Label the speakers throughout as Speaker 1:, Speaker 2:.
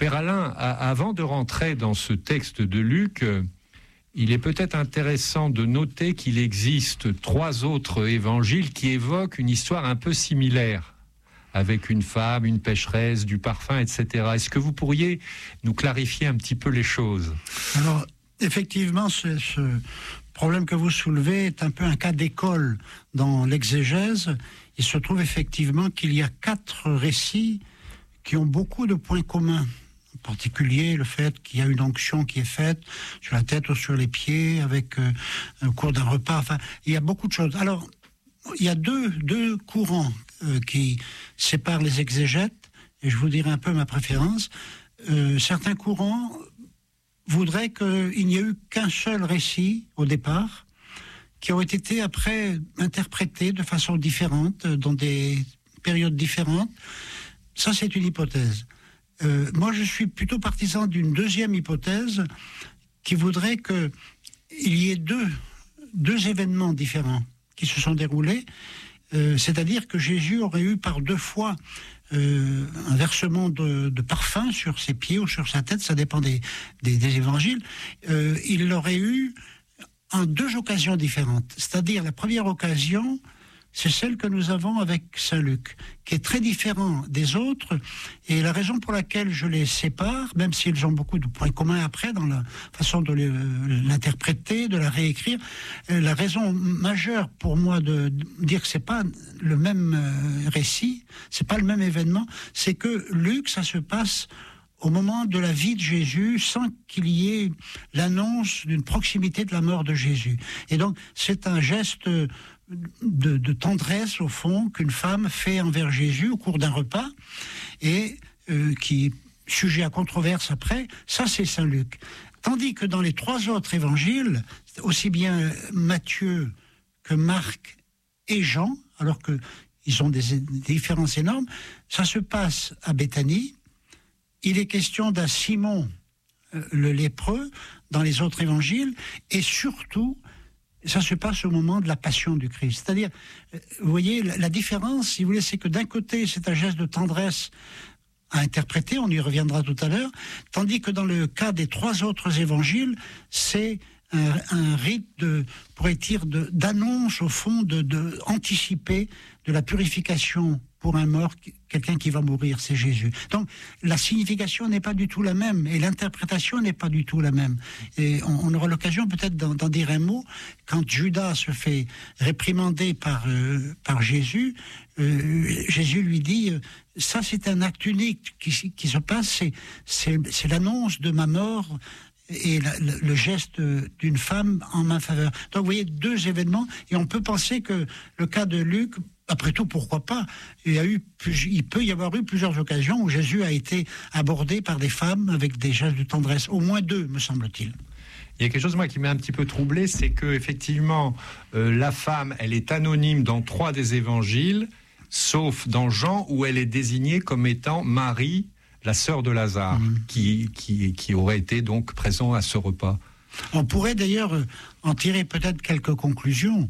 Speaker 1: Père Alain, avant de rentrer dans ce texte de Luc, il est peut-être intéressant de noter qu'il existe 3 autres évangiles qui évoquent une histoire un peu similaire, avec une femme, une pécheresse, du parfum, etc. Est-ce que vous pourriez nous clarifier un petit peu les choses ?
Speaker 2: Alors, effectivement, ce problème que vous soulevez est un peu un cas d'école dans l'exégèse. Il se trouve effectivement qu'il y a 4 récits qui ont beaucoup de points communs. En particulier, le fait qu'il y a une onction qui est faite sur la tête ou sur les pieds, avec au cours d'un repas. Enfin, il y a beaucoup de choses. Alors, il y a deux courants qui séparent les exégètes, et je vous dirai un peu ma préférence. Certains courants voudraient qu'il n'y ait eu qu'un seul récit au départ, qui aurait été après interprété de façon différente, dans des périodes différentes. Ça, c'est une hypothèse. Moi, je suis plutôt partisan d'une deuxième hypothèse qui voudrait qu'il y ait deux événements différents qui se sont déroulés. C'est-à-dire que Jésus aurait eu par 2 fois un versement de parfum sur ses pieds ou sur sa tête, ça dépend des évangiles. Il l'aurait eu en 2 occasions différentes. C'est-à-dire, la première occasion, c'est celle que nous avons avec Saint Luc, qui est très différent des autres, et la raison pour laquelle je les sépare, même s'ils ont beaucoup de points communs après dans la façon de l'interpréter, de la réécrire, la raison majeure pour moi de dire que c'est pas le même récit, c'est pas le même événement, c'est que Luc, ça se passe au moment de la vie de Jésus, sans qu'il y ait l'annonce d'une proximité de la mort de Jésus. Et donc, c'est un geste de tendresse, au fond, qu'une femme fait envers Jésus au cours d'un repas, et qui est sujet à controverse après. Ça, c'est Saint Luc. Tandis que dans les 3 autres évangiles, aussi bien Matthieu que Marc et Jean, alors qu'ils ont des différences énormes, ça se passe à Béthanie. Il est question d'un Simon le lépreux dans les autres évangiles, et surtout, ça se passe au moment de la passion du Christ. C'est-à-dire, vous voyez, la différence, si vous voulez, c'est que d'un côté, c'est un geste de tendresse à interpréter, on y reviendra tout à l'heure, tandis que dans le cas des 3 autres évangiles, c'est un rite pourrait dire, d'annonce, au fond, de anticiper de la purification pour un mort, quelqu'un qui va mourir, c'est Jésus. Donc, la signification n'est pas du tout la même, et l'interprétation n'est pas du tout la même. Et on aura l'occasion peut-être d'en dire un mot. Quand Judas se fait réprimander par Jésus, Jésus lui dit, ça c'est un acte unique qui se passe, c'est l'annonce de ma mort, et le geste d'une femme en ma faveur. Donc vous voyez 2 événements, et on peut penser que le cas de Luc, après tout, pourquoi pas, il peut y avoir eu plusieurs occasions où Jésus a été abordé par des femmes avec des gestes de tendresse, au moins 2, me semble-t-il.
Speaker 1: Il y a quelque chose, moi, qui m'a un petit peu troublé, c'est que effectivement, la femme, elle est anonyme dans 3 des évangiles, sauf dans Jean, où elle est désignée comme étant Marie, la sœur de Lazare, qui aurait été donc présent à ce repas.
Speaker 2: On pourrait d'ailleurs en tirer peut-être quelques conclusions.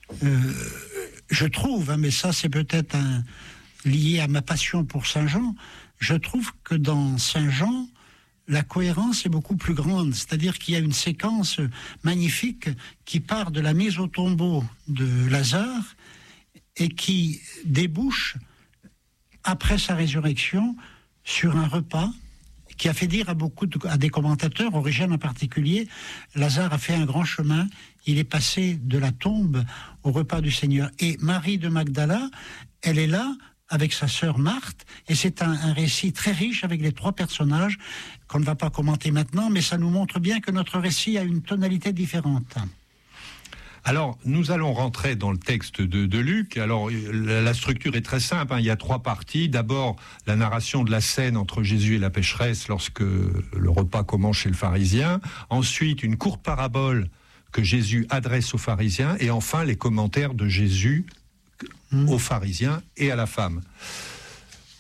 Speaker 2: Je trouve, mais ça c'est peut-être lié à ma passion pour Saint Jean, je trouve que dans Saint Jean, la cohérence est beaucoup plus grande. C'est-à-dire qu'il y a une séquence magnifique qui part de la mise au tombeau de Lazare et qui débouche, après sa résurrection, sur un repas qui a fait dire à des commentateurs, Origène en particulier, Lazare a fait un grand chemin, il est passé de la tombe au repas du Seigneur. Et Marie de Magdala, elle est là avec sa sœur Marthe, et c'est un récit très riche avec les 3 personnages qu'on ne va pas commenter maintenant, mais ça nous montre bien que notre récit a une tonalité différente.
Speaker 1: Alors, nous allons rentrer dans le texte de Luc. Alors, la structure est très simple, hein. Il y a 3 parties. D'abord, la narration de la scène entre Jésus et la pécheresse lorsque le repas commence chez le pharisien. Ensuite, une courte parabole que Jésus adresse aux pharisiens. Et enfin, les commentaires de Jésus aux pharisiens et à la femme.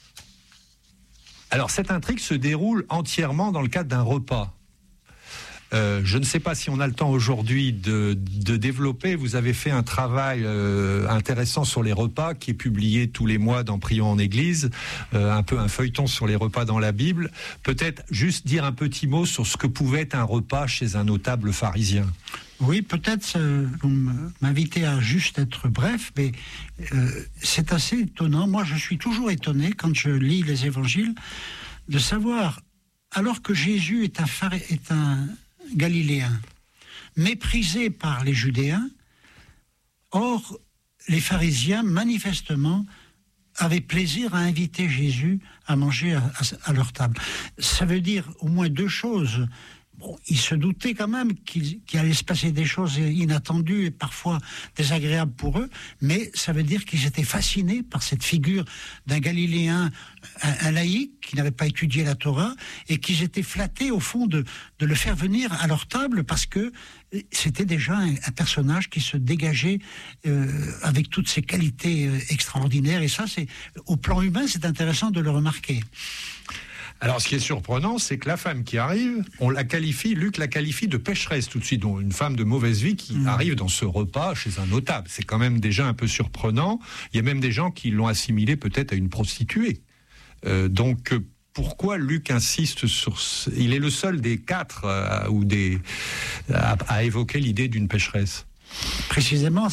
Speaker 1: Alors, cette intrigue se déroule entièrement dans le cadre d'un repas. Je ne sais pas si on a le temps aujourd'hui de développer. Vous avez fait un travail intéressant sur les repas qui est publié tous les mois dans Prions en Église, un peu un feuilleton sur les repas dans la Bible. Peut-être juste dire un petit mot sur ce que pouvait être un repas chez un notable pharisien.
Speaker 2: Oui, peut-être vous m'invitez à juste être bref, mais c'est assez étonnant. Moi, je suis toujours étonné quand je lis les évangiles de savoir, alors que Jésus est un Galiléen, méprisé par les Judéens, or les pharisiens, manifestement, avaient plaisir à inviter Jésus à manger à leur table. Ça veut dire au moins deux choses. Bon, ils se doutaient quand même qu'il allait se passer des choses inattendues et parfois désagréables pour eux, mais ça veut dire qu'ils étaient fascinés par cette figure d'un Galiléen, un laïc qui n'avait pas étudié la Torah, et qu'ils étaient flattés au fond de le faire venir à leur table parce que c'était déjà un personnage qui se dégageait avec toutes ses qualités extraordinaires. Et ça, au plan humain, c'est intéressant de le remarquer.
Speaker 1: Alors, ce qui est surprenant, c'est que la femme qui arrive, Luc la qualifie de pécheresse tout de suite, donc une femme de mauvaise vie qui arrive dans ce repas chez un notable. C'est quand même déjà un peu surprenant. Il y a même des gens qui l'ont assimilée peut-être à une prostituée. Pourquoi Luc insiste sur... Il est le seul des quatre à évoquer l'idée d'une pécheresse.
Speaker 2: Précisément,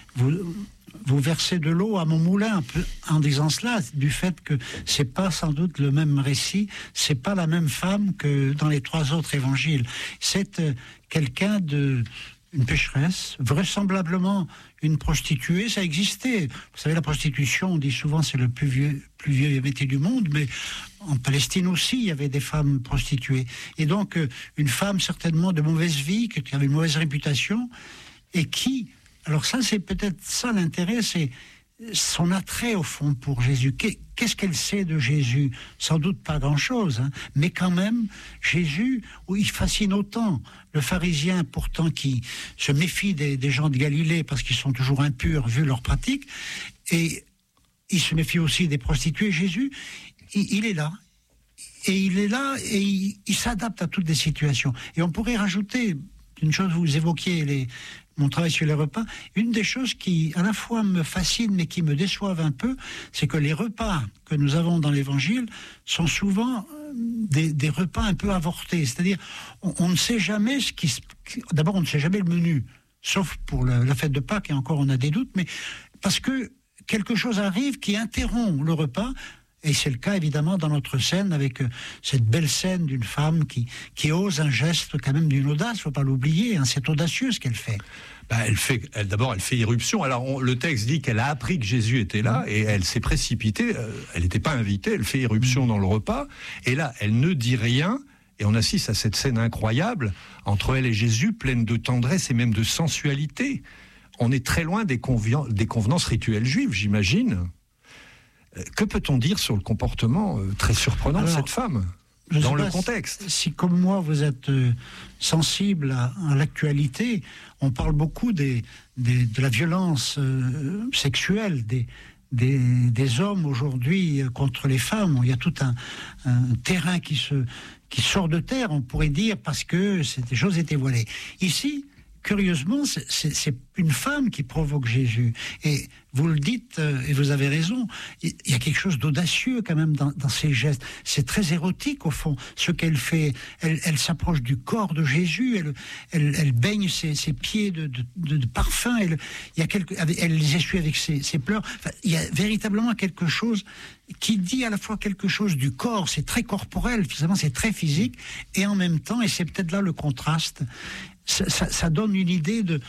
Speaker 2: vous versez de l'eau à mon moulin un peu en disant cela, du fait que c'est pas sans doute le même récit, c'est pas la même femme que dans les trois autres évangiles. C'est quelqu'un une pécheresse, vraisemblablement une prostituée, ça existait. Vous savez, la prostitution, on dit souvent, c'est le plus vieux métier du monde, mais en Palestine aussi, il y avait des femmes prostituées. Et donc, une femme certainement de mauvaise vie, qui avait une mauvaise réputation, et qui... Alors ça, c'est peut-être ça l'intérêt, c'est son attrait au fond pour Jésus. Qu'est-ce qu'elle sait de Jésus? Sans doute pas grand-chose, hein, mais quand même, Jésus, il fascine autant le pharisien pourtant qui se méfie des gens de Galilée parce qu'ils sont toujours impurs vu leurs pratiques, et il se méfie aussi des prostituées. Jésus, il est là. Et il est là et il s'adapte à toutes les situations. Et on pourrait rajouter une chose, vous évoquiez mon travail sur les repas, une des choses qui à la fois me fascine mais qui me déçoivent un peu, c'est que les repas que nous avons dans l'Évangile sont souvent des repas un peu avortés. C'est-à-dire, on ne sait jamais d'abord, on ne sait jamais le menu, sauf pour la fête de Pâques, et encore on a des doutes, mais parce que quelque chose arrive qui interrompt le repas. Et c'est le cas évidemment dans notre scène, avec cette belle scène d'une femme qui ose un geste quand même d'une audace, faut pas l'oublier, hein, c'est audacieux ce qu'elle fait.
Speaker 1: Elle fait irruption. Alors le texte dit qu'elle a appris que Jésus était là et elle s'est précipitée, elle n'était pas invitée, elle fait irruption dans le repas, et là elle ne dit rien, et on assiste à cette scène incroyable entre elle et Jésus, pleine de tendresse et même de sensualité. On est très loin des convenances rituelles juives, j'imagine. Que peut-on dire sur le comportement très surprenant de cette femme dans le contexte? Si, comme moi, vous êtes sensible à l'actualité, on parle beaucoup de la violence sexuelle des hommes aujourd'hui contre les femmes. Il y a tout un terrain qui sort de terre, on pourrait dire, parce que des choses étaient voilées. Ici, curieusement, c'est une femme qui provoque Jésus. Et vous le dites, et vous avez raison, il y a quelque chose d'audacieux quand même dans ses gestes. C'est très érotique au fond, ce qu'elle fait. Elle s'approche du corps de Jésus, elle baigne ses pieds de parfum, elle les essuie avec ses pleurs. Enfin, il y a véritablement quelque chose qui dit à la fois quelque chose du corps, c'est très corporel, finalement c'est très physique, et en même temps, et c'est peut-être là le contraste, ça donne une idée de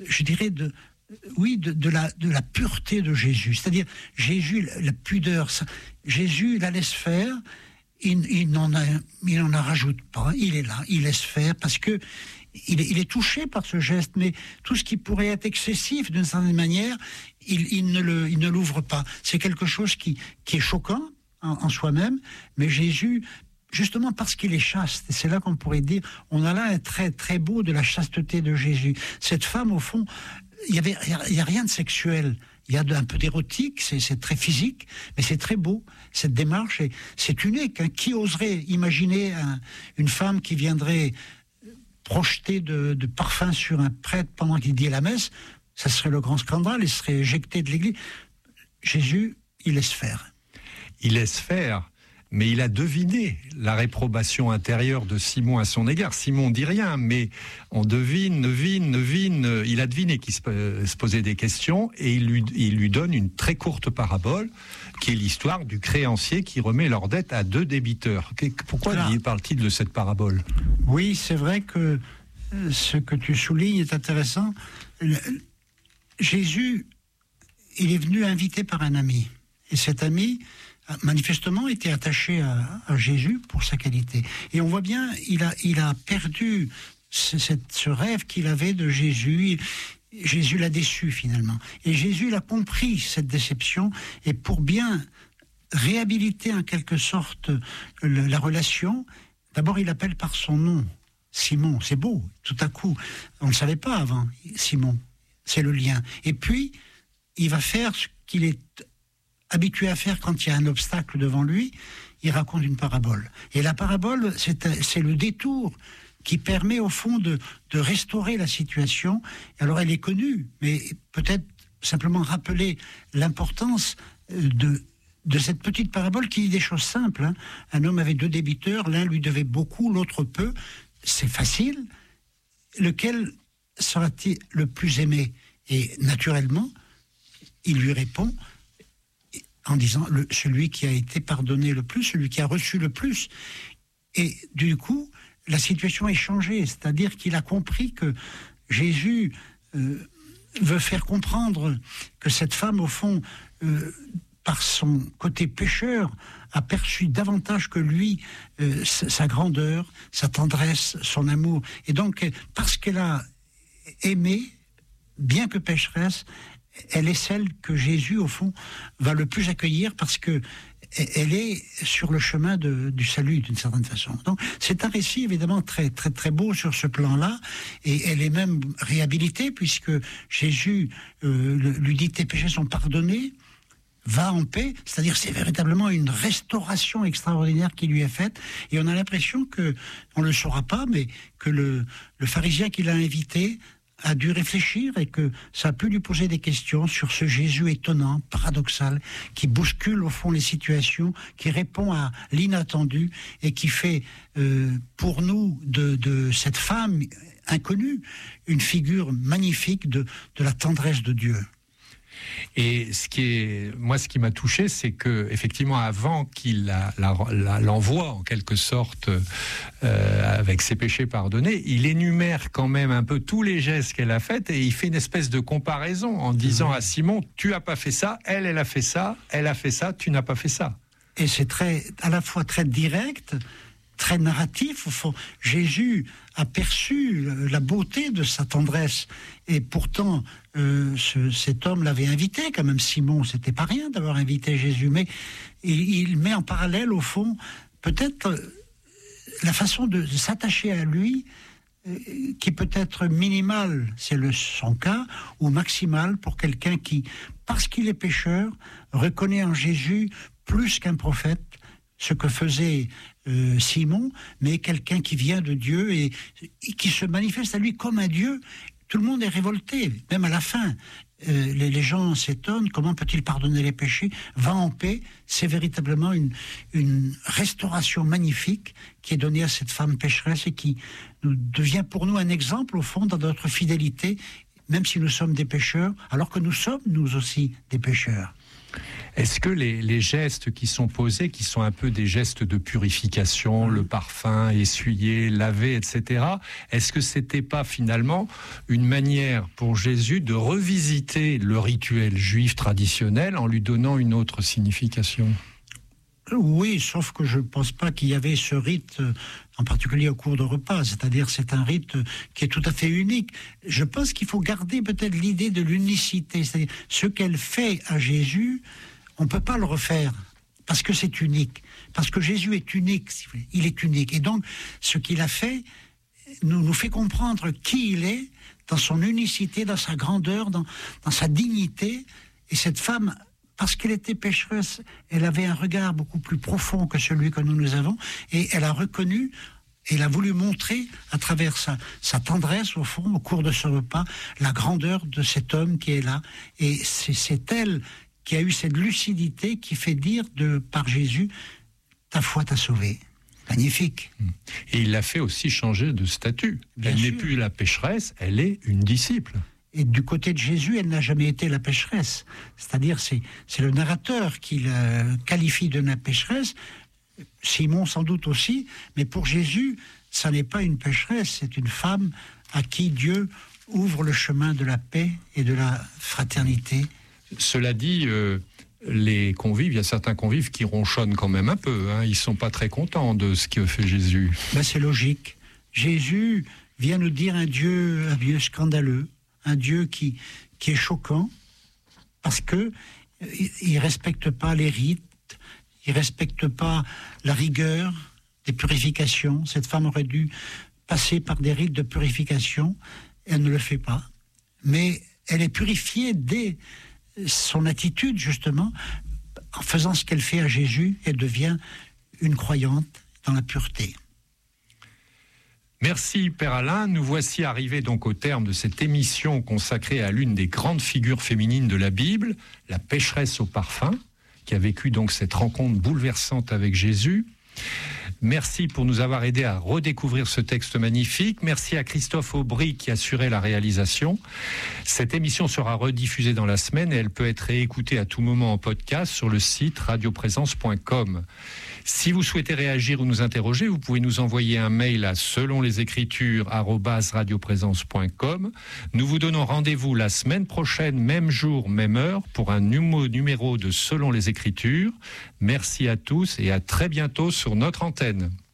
Speaker 1: la pureté de Jésus. C'est-à-dire, Jésus, la pudeur, Jésus la laisse faire, il n'en rajoute pas, il est là, il laisse faire, parce que il est touché par ce geste, mais tout ce qui pourrait être excessif d'une certaine manière, il ne l'ouvre pas. C'est quelque chose qui est choquant en soi-même, mais Jésus, justement parce qu'il est chaste, et c'est là qu'on pourrait dire, on a là un trait très beau de la chasteté de Jésus. Cette femme, au fond, il y a rien de sexuel, il y a un peu d'érotique, c'est très physique, mais c'est très beau, cette démarche, et c'est unique. Hein. Qui oserait imaginer une femme qui viendrait
Speaker 2: projeter de parfum sur un prêtre pendant qu'il dit la messe, ça serait le grand scandale, il serait éjecté de l'église. Jésus, il laisse faire.
Speaker 1: Il laisse faire, mais il a deviné la réprobation intérieure de Simon à son égard. Simon dit rien, mais on devine, il a deviné qu'il se posait des questions, et il lui donne une très courte parabole, qui est l'histoire du créancier qui remet leur dette à 2 débiteurs. Pourquoi parle-t-il de cette parabole ?
Speaker 2: Oui, c'est vrai que ce que tu soulignes est intéressant. Jésus, il est venu invité par un ami. Et cet ami, manifestement, était attaché à Jésus pour sa qualité. Et on voit bien, il a perdu ce rêve qu'il avait de Jésus. Jésus l'a déçu finalement. Et Jésus, il a compris cette déception. Et pour bien réhabiliter en quelque sorte la relation, d'abord il appelle par son nom, Simon. C'est beau, tout à coup. On ne le savait pas avant, Simon. C'est le lien. Et puis, il va faire ce qu'il est habitué à faire quand il y a un obstacle devant lui. Il raconte une parabole. Et la parabole, c'est le détour qui permet au fond de restaurer la situation. Alors elle est connue, mais peut-être simplement rappeler l'importance de cette petite parabole qui dit des choses simples. Hein. Un homme avait 2 débiteurs, l'un lui devait beaucoup, l'autre peu. C'est facile. Lequel sera-t-il le plus aimé ? Et naturellement, il lui répond en disant celui qui a été pardonné le plus, celui qui a reçu le plus. Et du coup, la situation est changée, c'est-à-dire qu'il a compris que Jésus veut faire comprendre que cette femme, au fond, par son côté pécheur, a perçu davantage que lui sa grandeur, sa tendresse, son amour. Et donc, parce qu'elle a aimé, bien que pécheresse, elle est celle que Jésus, au fond, va le plus accueillir parce que elle est sur le chemin du salut, d'une certaine façon. Donc, c'est un récit, évidemment, très, très, très beau sur ce plan-là, et elle est même réhabilitée, puisque Jésus lui dit « Tes péchés sont pardonnés ». Va en paix, c'est-à-dire c'est véritablement une restauration extraordinaire qui lui est faite, et on a l'impression que, on ne le saura pas, mais que le pharisien qui l'a invité a dû réfléchir et que ça a pu lui poser des questions sur ce Jésus étonnant, paradoxal, qui bouscule au fond les situations, qui répond à l'inattendu et qui fait pour nous de cette femme inconnue une figure magnifique de la tendresse de Dieu.
Speaker 1: Et ce qui m'a touché, c'est que effectivement, avant qu'il l'envoie en quelque sorte avec ses péchés pardonnés, il énumère quand même un peu tous les gestes qu'elle a faits et il fait une espèce de comparaison en disant à Simon, tu as pas fait ça, elle a fait ça, tu n'as pas fait ça.
Speaker 2: Et c'est à la fois très direct, très narratif. Au fond, Jésus a perçu la beauté de sa tendresse. Et pourtant, cet homme l'avait invité, quand même. Simon, c'était pas rien d'avoir invité Jésus. Mais il met en parallèle, au fond, peut-être la façon de s'attacher à lui, qui peut être minimale, c'est son cas, ou maximale pour quelqu'un qui, parce qu'il est pécheur, reconnaît en Jésus plus qu'un prophète, ce que faisait Simon, mais quelqu'un qui vient de Dieu et qui se manifeste à lui comme un Dieu. Tout le monde est révolté, même à la fin. Les gens s'étonnent, comment peut-il pardonner les péchés ? Va en paix, c'est véritablement une restauration magnifique qui est donnée à cette femme pécheresse et qui devient pour nous un exemple, au fond, dans notre fidélité, même si nous sommes des pécheurs, alors que nous sommes, nous aussi, des pécheurs.
Speaker 1: Est-ce que les gestes qui sont posés, qui sont un peu des gestes de purification, le parfum, essuyer, laver, etc., est-ce que c'était pas finalement une manière pour Jésus de revisiter le rituel juif traditionnel en lui donnant une autre signification ?
Speaker 2: Oui, sauf que je ne pense pas qu'il y avait ce rite, en particulier au cours de repas, c'est-à-dire c'est un rite qui est tout à fait unique. Je pense qu'il faut garder peut-être l'idée de l'unicité, c'est-à-dire ce qu'elle fait à Jésus, on ne peut pas le refaire, parce que c'est unique, parce que Jésus est unique, il est unique. Et donc, ce qu'il a fait nous fait comprendre qui il est, dans son unicité, dans sa grandeur, dans sa dignité, et cette femme, parce qu'elle était pécheresse, elle avait un regard beaucoup plus profond que celui que nous avons, et elle a reconnu, il a voulu montrer, à travers sa tendresse, au fond, au cours de ce repas, la grandeur de cet homme qui est là. Et c'est elle qui a eu cette lucidité qui fait dire par Jésus, ta foi t'a sauvé. Magnifique.
Speaker 1: Et il l'a fait aussi changer de statut.
Speaker 2: Bien
Speaker 1: elle
Speaker 2: sûr.
Speaker 1: n'est plus la pécheresse, elle est une disciple.
Speaker 2: Et du côté de Jésus, elle n'a jamais été la pécheresse. C'est-à-dire, c'est le narrateur qui la qualifie de la pécheresse, Simon sans doute aussi, mais pour Jésus, ça n'est pas une pécheresse, c'est une femme à qui Dieu ouvre le chemin de la paix et de la fraternité.
Speaker 1: Cela dit, les convives, il y a certains convives qui ronchonnent quand même un peu, hein. Ils ne sont pas très contents de ce que fait Jésus.
Speaker 2: Ben, c'est logique. Jésus vient nous dire un Dieu scandaleux, un Dieu qui est choquant, parce que il respecte pas les rites, il respecte pas la rigueur des purifications. Cette femme aurait dû passer par des rites de purification, elle ne le fait pas. Mais elle est purifiée dès son attitude, justement, en faisant ce qu'elle fait à Jésus, elle devient une croyante dans la pureté.
Speaker 1: Merci Père Alain, nous voici arrivés donc au terme de cette émission consacrée à l'une des grandes figures féminines de la Bible, la pécheresse au parfum, qui a vécu donc cette rencontre bouleversante avec Jésus. Merci pour nous avoir aidés à redécouvrir ce texte magnifique. Merci à Christophe Aubry qui assurait la réalisation. Cette émission sera rediffusée dans la semaine et elle peut être réécoutée à tout moment en podcast sur le site radioprésence.com. Si vous souhaitez réagir ou nous interroger, vous pouvez nous envoyer un mail à selonlesécritures@radioprésence.com. Nous vous donnons rendez-vous la semaine prochaine, même jour, même heure, pour un nouveau numéro de Selon les Écritures. Merci à tous et à très bientôt sur notre antenne.